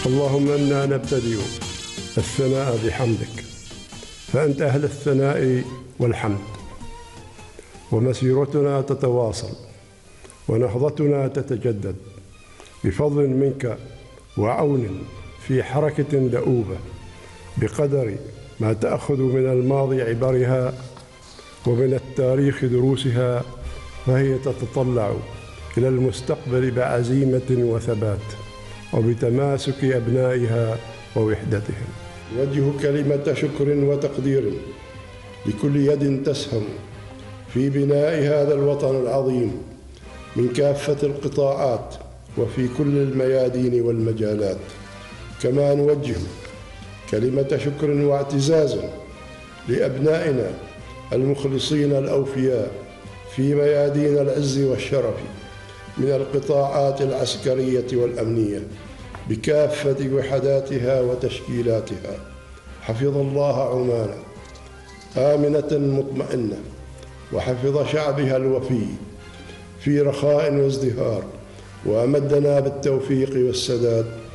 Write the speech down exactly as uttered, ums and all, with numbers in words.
اللهم إنا نبتدئ الثناء بحمدك، فأنت أهل الثناء والحمد، ومسيرتنا تتواصل ونهضتنا تتجدد بفضل منك وعون في حركة دؤوبة، بقدر ما تأخذ من الماضي عبرها ومن التاريخ دروسها، فهي تتطلع إلى المستقبل بعزيمة وثبات وبتماسك أبنائها ووحدتهم. نوجه كلمة شكر وتقدير لكل يد تسهم في بناء هذا الوطن العظيم من كافة القطاعات وفي كل الميادين والمجالات. كما نوجه كلمة شكر واعتزاز لأبنائنا المخلصين الأوفياء في ميادين العز والشرف من القطاعات العسكرية والأمنية بكافة وحداتها وتشكيلاتها. حفظ الله عمان آمنة مطمئنة، وحفظ شعبها الوفي في رخاء وازدهار، وأمدنا بالتوفيق والسداد